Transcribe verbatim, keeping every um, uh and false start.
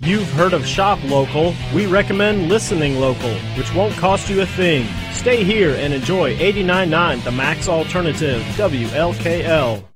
You've heard of Shop Local. We recommend listening local, which won't cost you a thing. Stay here and enjoy eighty-nine point nine The Max Alternative, W L K L.